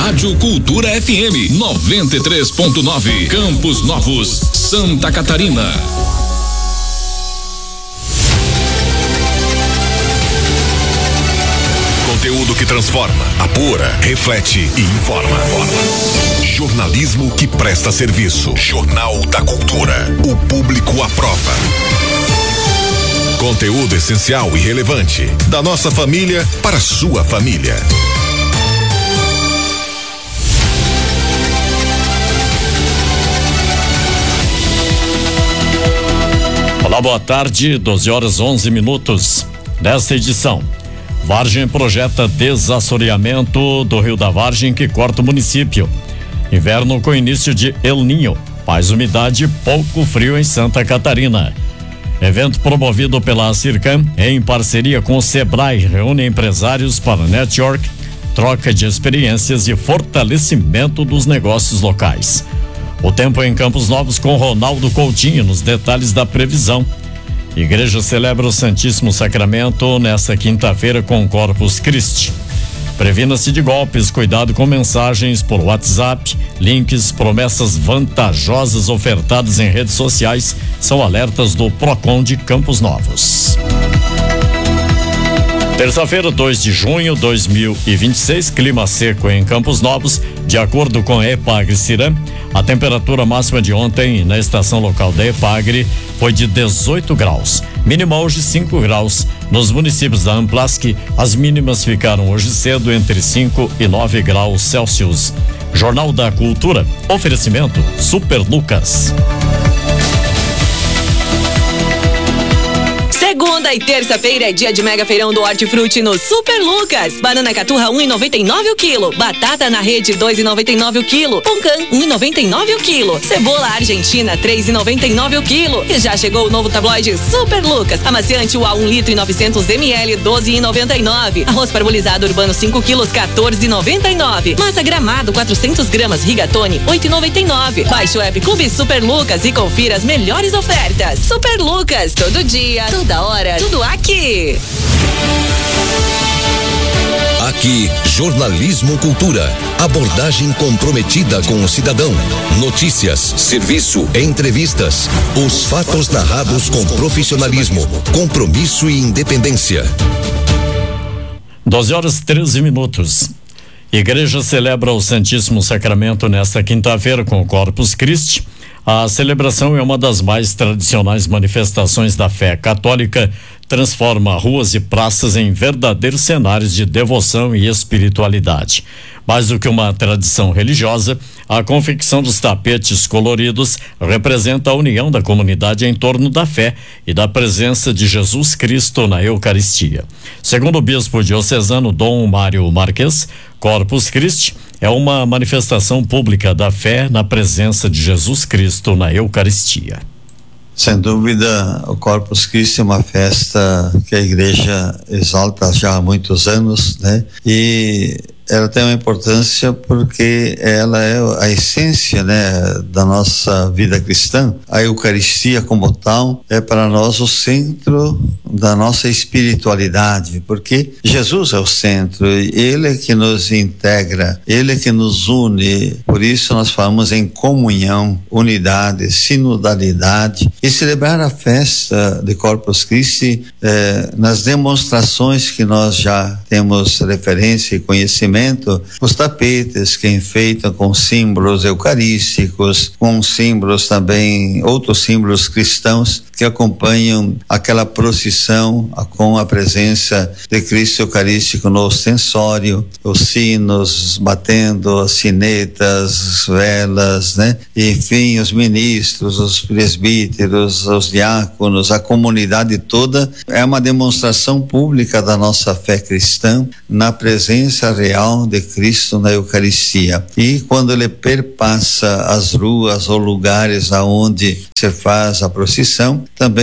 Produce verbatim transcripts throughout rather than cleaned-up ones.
Rádio Cultura F M noventa e três ponto nove, Campos Novos, Santa Catarina. Conteúdo que transforma, apura, reflete e informa. Jornalismo que presta serviço. Jornal da Cultura. O público aprova. Conteúdo essencial e relevante. Da nossa família para a sua família. Olá, boa tarde, doze horas onze minutos. Nesta edição, Vargem projeta desassoreamento do Rio da Vargem que corta o município. Inverno com início de El Ninho, mais umidade, pouco frio em Santa Catarina. Evento promovido pela Circam em parceria com o Sebrae reúne empresários para network, troca de experiências e fortalecimento dos negócios locais. O tempo em Campos Novos com Ronaldo Coutinho nos detalhes da previsão. Igreja celebra o Santíssimo Sacramento nesta quinta-feira com Corpus Christi. Previna-se de golpes, cuidado com mensagens por WhatsApp, links, promessas vantajosas ofertadas em redes sociais, são alertas do Procon de Campos Novos. Terça-feira, dois de junho de dois mil e vinte e seis, clima seco em Campos Novos. De acordo com a Epagre-Ciram, a temperatura máxima de ontem na estação local da Epagre foi de dezoito graus, mínima hoje cinco graus. Nos municípios da Amplasc, as mínimas ficaram hoje cedo entre cinco e nove graus Celsius. Jornal da Cultura, oferecimento Super Lucas. Segunda e terça-feira é dia de mega feirão do Hortifruti no Super Lucas. Banana caturra um e noventa e nove o quilo. Batata na rede dois e noventa e nove o quilo. Pão-can um e noventa e nove o quilo. Cebola argentina três e noventa e nove o quilo. E já chegou o novo tabloide Super Lucas. Amaciante U A um litro e novecentos mililitros doze e noventa e nove. Arroz parbolizado urbano cinco quilos quatorze e noventa e nove. Massa Gramado quatrocentas gramas Rigatoni oito e noventa e nove. Baixe o app Clube Super Lucas e confira as melhores ofertas. Super Lucas, todo dia, toda hora, tudo aqui. Aqui, jornalismo cultura. Abordagem comprometida com o cidadão. Notícias, serviço, entrevistas. Os fatos narrados com profissionalismo, compromisso e independência. doze horas treze minutos. Igreja celebra o Santíssimo Sacramento nesta quinta-feira com Corpus Christi. A celebração é uma das mais tradicionais manifestações da fé católica, transforma ruas e praças em verdadeiros cenários de devoção e espiritualidade. Mais do que uma tradição religiosa, a confecção dos tapetes coloridos representa a união da comunidade em torno da fé e da presença de Jesus Cristo na Eucaristia. Segundo o bispo diocesano Dom Mário Marques, Corpus Christi é uma manifestação pública da fé na presença de Jesus Cristo na Eucaristia. Sem dúvida, o Corpus Christi é uma festa que a igreja exalta já há muitos anos, né? E ela tem uma importância porque ela é a essência, né, da nossa vida cristã. A Eucaristia como tal é para nós o centro da nossa espiritualidade, porque Jesus é o centro, Ele é que nos integra, Ele é que nos une. Por isso nós falamos em comunhão, unidade, sinodalidade, e celebrar a festa de Corpus Christi eh, nas demonstrações que nós já temos referência e conhecimento. Os tapetes que enfeitam com símbolos eucarísticos, com símbolos também, outros símbolos cristãos que acompanham aquela procissão com a presença de Cristo Eucarístico no ostensório, os sinos batendo, as sinetas, velas, né? E, enfim, os ministros, os presbíteros, os diáconos, a comunidade toda. É uma demonstração pública da nossa fé cristã na presença real de Cristo na Eucaristia. E quando ele perpassa as ruas ou lugares aonde se faz a procissão, também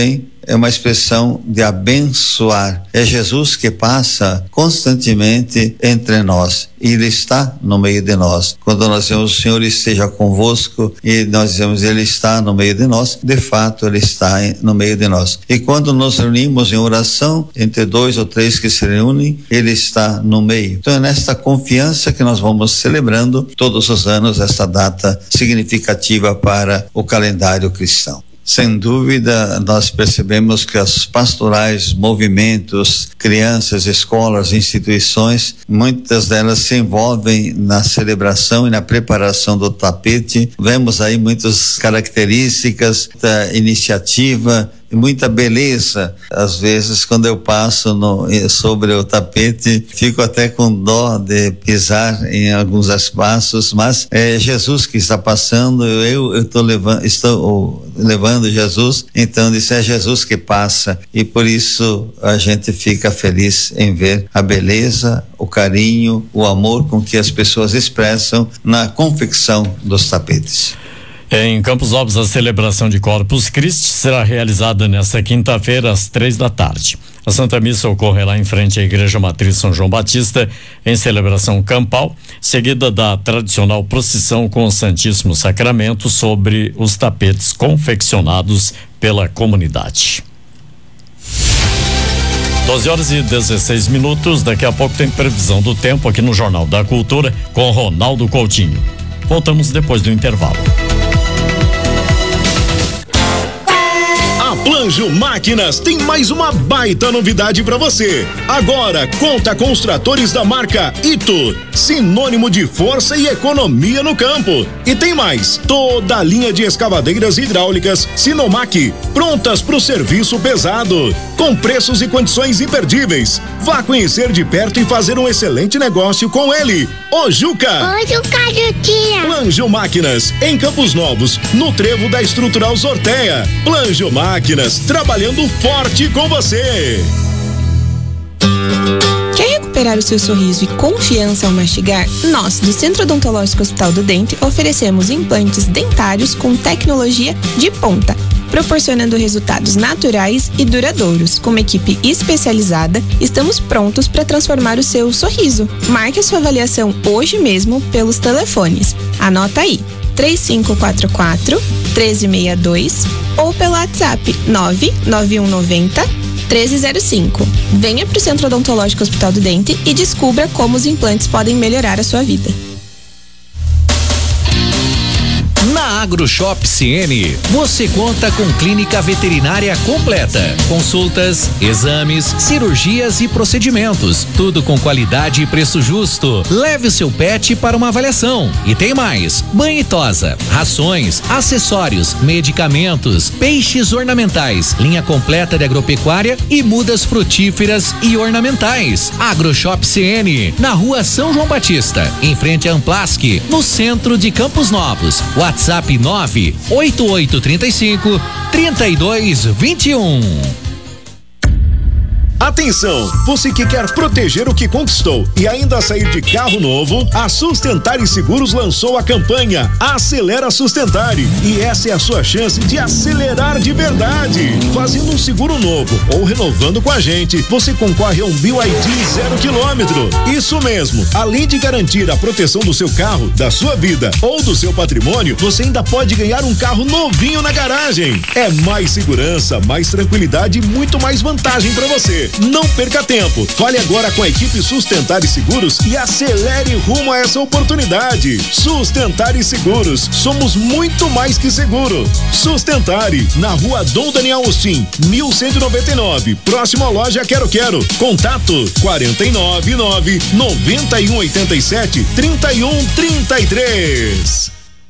é uma expressão de abençoar. É Jesus que passa constantemente entre nós. E Ele está no meio de nós. Quando nós dizemos o Senhor esteja convosco e nós dizemos Ele está no meio de nós, de fato Ele está no meio de nós. E quando nos reunimos em oração, entre dois ou três que se reúnem, Ele está no meio. Então é nesta confiança que nós vamos celebrando todos os anos esta data significativa para o calendário cristão. Sem dúvida, nós percebemos que as pastorais, movimentos, crianças, escolas, instituições, muitas delas se envolvem na celebração e na preparação do tapete. Vemos aí muitas características da iniciativa, muita beleza. Às vezes, quando eu passo no, sobre o tapete, fico até com dó de pisar em alguns espaços, mas é Jesus que está passando, eu estou levando, estou levando Jesus, então isso é Jesus que passa, e por isso a gente fica feliz em ver a beleza, o carinho, o amor com que as pessoas expressam na confecção dos tapetes. Em Campos Novos, a celebração de Corpus Christi será realizada nesta quinta-feira às três da tarde. A Santa Missa ocorrerá em frente à Igreja Matriz São João Batista, em celebração campal, seguida da tradicional procissão com o Santíssimo Sacramento sobre os tapetes confeccionados pela comunidade. doze horas e dezesseis minutos, daqui a pouco tem previsão do tempo aqui no Jornal da Cultura com Ronaldo Coutinho. Voltamos depois do intervalo. A Planjo Máquinas tem mais uma baita novidade para você. Agora conta com os tratores da marca Ito, sinônimo de força e economia no campo. E tem mais, toda a linha de escavadeiras hidráulicas Sinomac, prontas para o serviço pesado, com preços e condições imperdíveis. Vá conhecer de perto e fazer um excelente negócio com ele, o Juca. Oi, Juca, Juquinha. Planjo Máquinas, em Campos Novos, no trevo da Estrutural Sorteia. Planjo Máquinas, trabalhando forte com você. Quer recuperar o seu sorriso e confiança ao mastigar? Nós, do Centro Odontológico Hospital do Dente, oferecemos implantes dentários com tecnologia de ponta, proporcionando resultados naturais e duradouros. Com uma equipe especializada, estamos prontos para transformar o seu sorriso. Marque a sua avaliação hoje mesmo pelos telefones. Anota aí, três cinco quatro quatro, um três seis dois ou pelo WhatsApp nove nove um nove zero, um três zero cinco. Venha para o Centro Odontológico Hospital do Dente e descubra como os implantes podem melhorar a sua vida. Na AgroShop C N, você conta com clínica veterinária completa, consultas, exames, cirurgias e procedimentos, tudo com qualidade e preço justo. Leve o seu pet para uma avaliação. E tem mais: banho e tosa, rações, acessórios, medicamentos, peixes ornamentais, linha completa de agropecuária e mudas frutíferas e ornamentais. AgroShop C N, na rua São João Batista, em frente à Amplasc, no centro de Campos Novos. WhatsApp nove oito oito três cinco, três dois dois um. Atenção, você que quer proteger o que conquistou e ainda sair de carro novo, a Sustentare Seguros lançou a campanha Acelera Sustentare, e essa é a sua chance de acelerar de verdade. Fazendo um seguro novo ou renovando com a gente, você concorre a um B Y D zero quilômetro. Isso mesmo, além de garantir a proteção do seu carro, da sua vida ou do seu patrimônio, você ainda pode ganhar um carro novinho na garagem. É mais segurança, mais tranquilidade e muito mais vantagem para você. Não perca tempo. Fale agora com a equipe Sustentare Seguros e acelere rumo a essa oportunidade. Sustentare Seguros. Somos muito mais que seguro. Sustentare, na rua Dom Daniel Austin, mil cento e noventa e nove, próximo à loja Quero Quero. Contato quarenta e nove nove, noventa e um oitenta e sete, trinta e um trinta e três.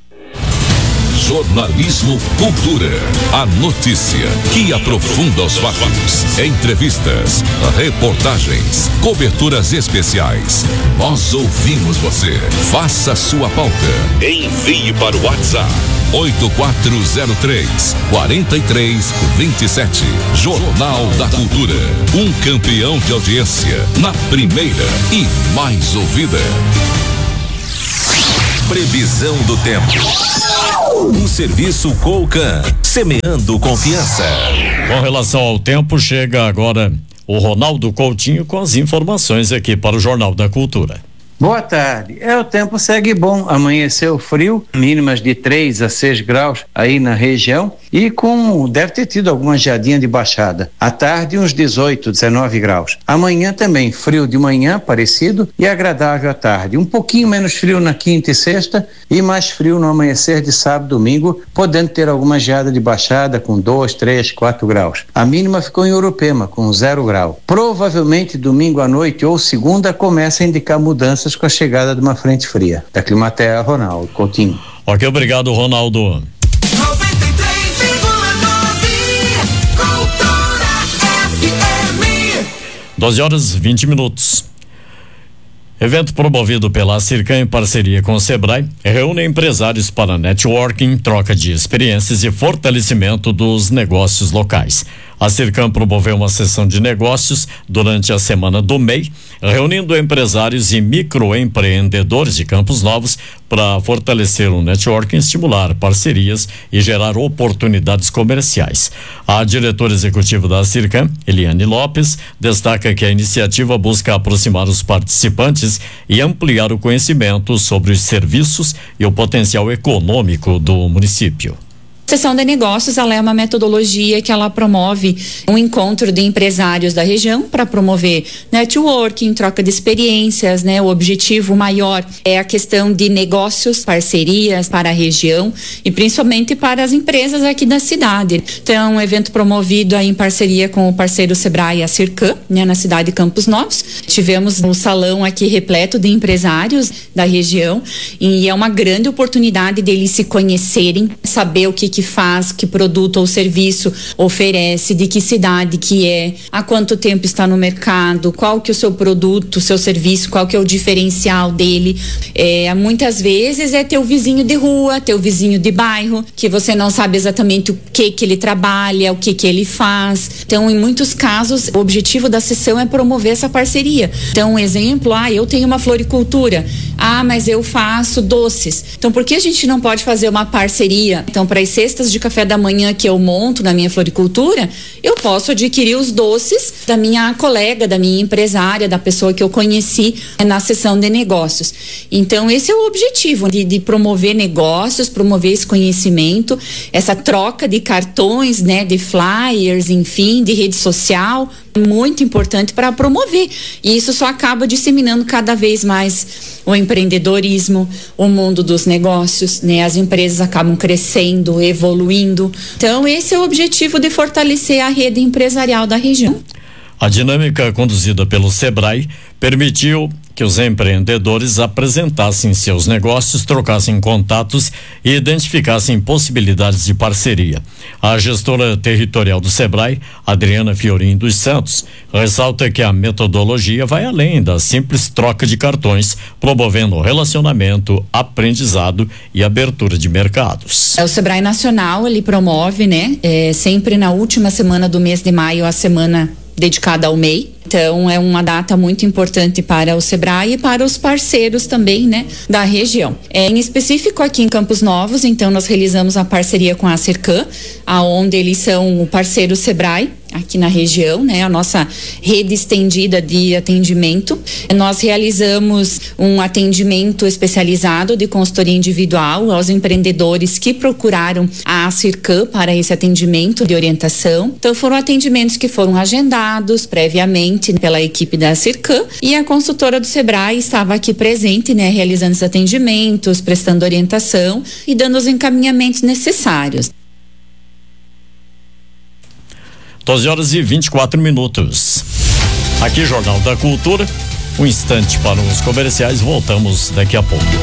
Jornalismo Cultura. A notícia que aprofunda os fatos. Entrevistas, reportagens, coberturas especiais. Nós ouvimos você. Faça sua pauta. Envie para o WhatsApp oito quatro zero três, quatro três dois sete. Jornal da Cultura. Um campeão de audiência na primeira e mais ouvida. Previsão do tempo. Um serviço Colcan, semeando confiança. Com relação ao tempo, chega agora o Ronaldo Coutinho com as informações aqui para o Jornal da Cultura. Boa tarde. É, o tempo segue bom. Amanheceu frio, mínimas de três a seis graus aí na região e com deve ter tido alguma geadinha de baixada. À tarde uns dezoito, dezenove graus. Amanhã também frio de manhã, parecido, e agradável à tarde. Um pouquinho menos frio na quinta e sexta e mais frio no amanhecer de sábado e domingo, podendo ter alguma geada de baixada com dois, três, quatro graus. A mínima ficou em Urupema com zero grau. Provavelmente domingo à noite ou segunda começa a indicar mudanças com a chegada de uma frente fria. Da Climaterra, Ronaldo Coutinho. Ok, obrigado, Ronaldo. doze horas e vinte minutos. Evento promovido pela Circan em parceria com o Sebrae reúne empresários para networking, troca de experiências e fortalecimento dos negócios locais. A Circan promoveu uma sessão de negócios durante a semana do M E I, reunindo empresários e microempreendedores de Campos Novos para fortalecer o networking, estimular parcerias e gerar oportunidades comerciais. A diretora executiva da Circan, Eliane Lopes, destaca que a iniciativa busca aproximar os participantes e ampliar o conhecimento sobre os serviços e o potencial econômico do município. A sessão de negócios, ela é uma metodologia que ela promove um encontro de empresários da região para promover networking, troca de experiências, né? O objetivo maior é a questão de negócios, parcerias para a região e principalmente para as empresas aqui da cidade. Então, é um evento promovido aí em parceria com o parceiro Sebrae e a Circan, né? Na cidade de Campos Novos. Tivemos um salão aqui repleto de empresários da região e é uma grande oportunidade deles se conhecerem, saber o que que faz, que produto ou serviço oferece, de que cidade que é, há quanto tempo está no mercado, qual que é o seu produto, o seu serviço, qual que é o diferencial dele. É, muitas vezes é teu vizinho de rua, teu vizinho de bairro, que você não sabe exatamente o que que ele trabalha, o que que ele faz. Então, em muitos casos, o objetivo da sessão é promover essa parceria. Então, um exemplo, ah, eu tenho uma floricultura, ah, mas eu faço doces. Então, por que a gente não pode fazer uma parceria? Então, para as cestas de café da manhã que eu monto na minha floricultura, eu posso adquirir os doces da minha colega, da minha empresária, da pessoa que eu conheci na sessão de negócios. Então, esse é o objetivo, de, de promover negócios, promover esse conhecimento, essa troca de cartões, né, de flyers, enfim, de rede social, muito importante para promover. E isso só acaba disseminando cada vez mais o empreendedorismo, o mundo dos negócios, né? As empresas acabam crescendo, evoluindo. Então, esse é o objetivo de fortalecer a rede empresarial da região. A dinâmica conduzida pelo Sebrae permitiu que os empreendedores apresentassem seus negócios, trocassem contatos e identificassem possibilidades de parceria. A gestora territorial do Sebrae, Adriana Fiorin dos Santos, ressalta que a metodologia vai além da simples troca de cartões, promovendo relacionamento, aprendizado e abertura de mercados. O Sebrae Nacional, ele promove, né, é, sempre na última semana do mês de maio, a semana dedicada ao M E I. Então, é uma data muito importante para o Sebrae e para os parceiros também, né, da região. É, em específico aqui em Campos Novos, então, nós realizamos a parceria com a Circan, aonde eles são o parceiro Sebrae aqui na região, né, a nossa rede estendida de atendimento. Nós realizamos um atendimento especializado de consultoria individual aos empreendedores que procuraram a Circan para esse atendimento de orientação. Então, foram atendimentos que foram agendados previamente pela equipe da Circan e a consultora do Sebrae estava aqui presente, né, realizando os atendimentos, prestando orientação e dando os encaminhamentos necessários. doze horas e vinte e quatro minutos. Aqui, Jornal da Cultura. Um instante para os comerciais. Voltamos daqui a pouco.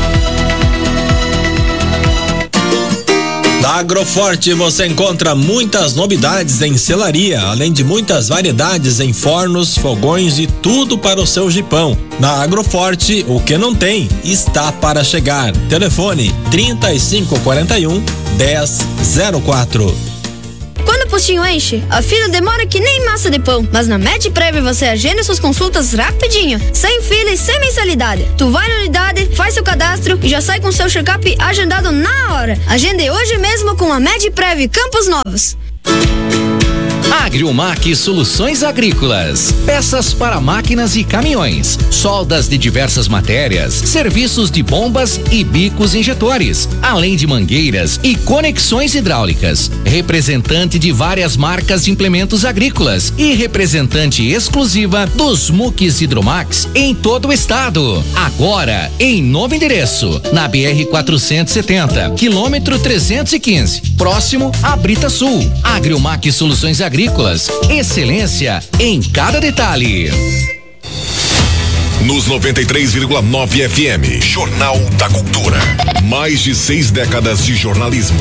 Na Agroforte você encontra muitas novidades em selaria, além de muitas variedades em fornos, fogões e tudo para o seu jipão. Na Agroforte, o que não tem está para chegar. Telefone trinta e cinco quarenta e um, dez zero quatro. Quando postinho enche, a fila demora que nem massa de pão. Mas na MedPrev você agenda suas consultas rapidinho, sem fila e sem mensalidade. Tu vai na unidade, faz seu cadastro e já sai com seu check-up agendado na hora. Agende hoje mesmo com a MedPrev Campos Novos. Agriomac Soluções Agrícolas, peças para máquinas e caminhões, soldas de diversas matérias, serviços de bombas e bicos injetores, além de mangueiras e conexões hidráulicas. Representante de várias marcas de implementos agrícolas e representante exclusiva dos Muques Hidromax em todo o estado. Agora em novo endereço, na B R quatrocentos e setenta, quilômetro trezentos e quinze, próximo a Brita Sul. Agriomac Soluções Agrícolas, excelência em cada detalhe. Nos noventa e três vírgula nove F M, Jornal da Cultura. Mais de seis décadas de jornalismo.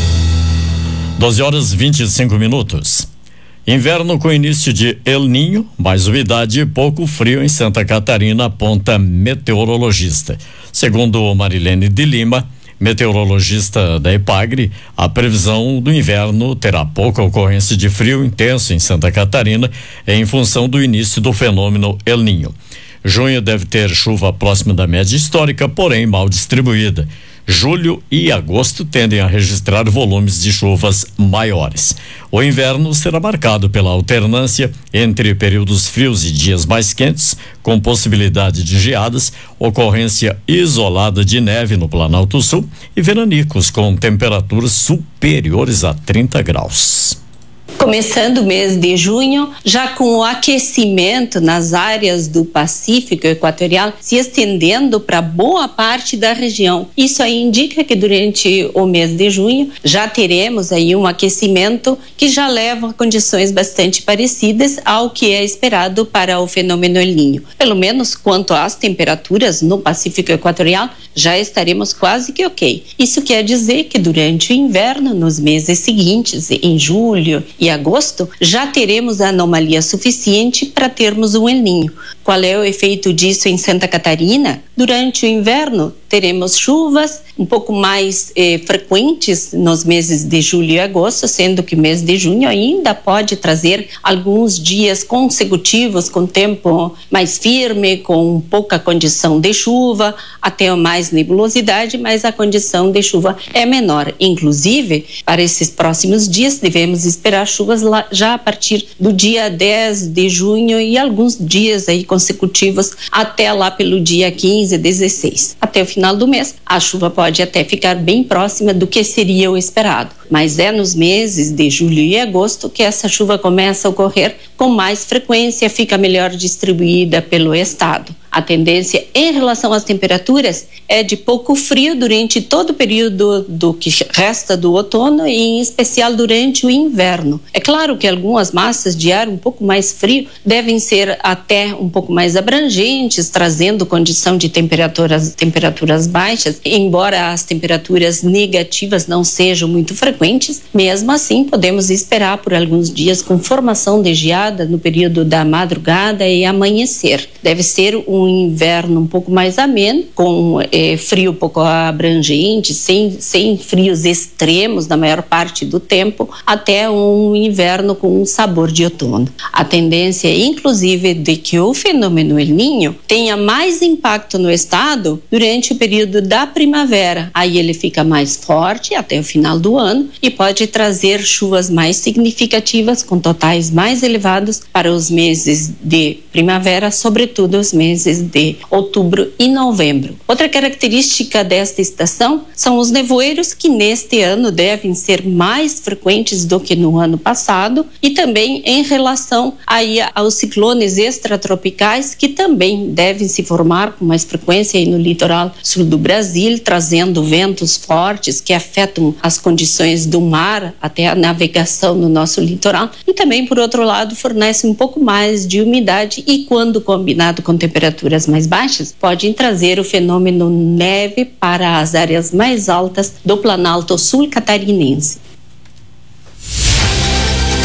doze horas e vinte e cinco minutos. Inverno com início de El Ninho, mais umidade e pouco frio em Santa Catarina, aponta meteorologista. Segundo Marilene de Lima, meteorologista da EPAGRE, a previsão do inverno terá pouca ocorrência de frio intenso em Santa Catarina em função do início do fenômeno El Ninho. Junho deve ter chuva próxima da média histórica, porém mal distribuída. Julho e agosto tendem a registrar volumes de chuvas maiores. O inverno será marcado pela alternância entre períodos frios e dias mais quentes, com possibilidade de geadas, ocorrência isolada de neve no Planalto Sul e veranicos com temperaturas superiores a trinta graus. Começando o mês de junho, já com o aquecimento nas áreas do Pacífico Equatorial se estendendo para boa parte da região. Isso aí indica que durante o mês de junho já teremos aí um aquecimento que já leva a condições bastante parecidas ao que é esperado para o fenômeno El Ninho. Pelo menos quanto às temperaturas no Pacífico Equatorial, já estaremos quase que ok. Isso quer dizer que durante o inverno, nos meses seguintes, em julho e agosto, já teremos a anomalia suficiente para termos um El Ninho. Qual é o efeito disso em Santa Catarina? Durante o inverno, teremos chuvas um pouco mais eh, frequentes nos meses de julho e agosto, sendo que o mês de junho ainda pode trazer alguns dias consecutivos com tempo mais firme, com pouca condição de chuva, até mais nebulosidade, mas a condição de chuva é menor. Inclusive, para esses próximos dias, devemos esperar chuvas lá, já a partir do dia dez de junho e alguns dias aí consecutivos até lá pelo dia quinze, dezesseis. Até o final do mês, a chuva pode até ficar bem próxima do que seria o esperado, mas é nos meses de julho e agosto que essa chuva começa a ocorrer com mais frequência, fica melhor distribuída pelo estado. A tendência em relação às temperaturas é de pouco frio durante todo o período do que resta do outono e em especial durante o inverno. É claro que algumas massas de ar um pouco mais frio devem ser até um pouco mais abrangentes, trazendo condição de temperaturas, temperaturas baixas, embora as temperaturas negativas não sejam muito frequentes. Mesmo assim, podemos esperar por alguns dias com formação de geada no período da madrugada e amanhecer. Deve ser um um inverno um pouco mais ameno, com eh, frio pouco abrangente, sem, sem frios extremos na maior parte do tempo, até um inverno com um sabor de outono. A tendência, inclusive, de que o fenômeno El Ninho tenha mais impacto no estado durante o período da primavera. Aí ele fica mais forte até o final do ano e pode trazer chuvas mais significativas, com totais mais elevados para os meses de primavera, sobretudo os meses de outubro e novembro. Outra característica desta estação são os nevoeiros, que neste ano devem ser mais frequentes do que no ano passado, e também em relação aí aos ciclones extratropicais, que também devem se formar com mais frequência aí no litoral sul do Brasil, trazendo ventos fortes que afetam as condições do mar até a navegação no nosso litoral, e também, por outro lado, fornece um pouco mais de umidade e, quando combinado com temperaturas mais baixas, podem trazer o fenômeno neve para as áreas mais altas do Planalto Sul catarinense.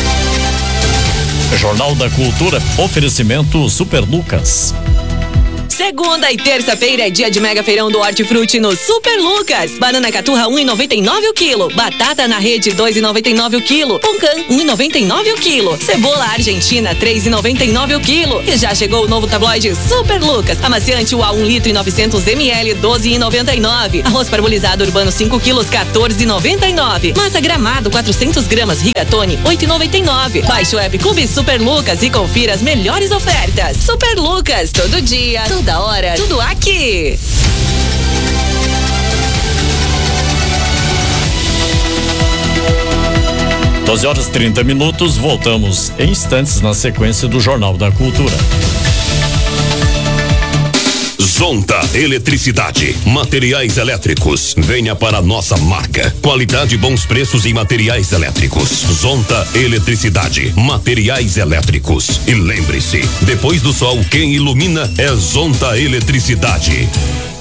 Jornal da Cultura, oferecimento Super Lucas. Segunda e terça-feira é dia de mega feirão do Hortifruti no Super Lucas. Banana caturra um e noventa e nove o quilo. Batata na rede dois e noventa e nove o quilo. Pão-can um e noventa e nove o quilo. Cebola argentina três e noventa e nove o quilo. E já chegou o novo tabloide Super Lucas. Amaciante U A um litro e novecentos mililitros doze e noventa e nove. Arroz parbolizado urbano cinco quilos quatorze e noventa e nove. Massa Gramado quatrocentas gramas Rigatoni oito e noventa e nove. Baixe o app Clube Super Lucas e confira as melhores ofertas. Super Lucas, todo dia, toda hora, tudo aqui. doze horas e trinta minutos, voltamos em instantes na sequência do Jornal da Cultura. Zonta Eletricidade, materiais elétricos. Venha para a nossa marca. Qualidade e bons preços em materiais elétricos. Zonta Eletricidade, materiais elétricos. E lembre-se, depois do sol, quem ilumina é Zonta Eletricidade.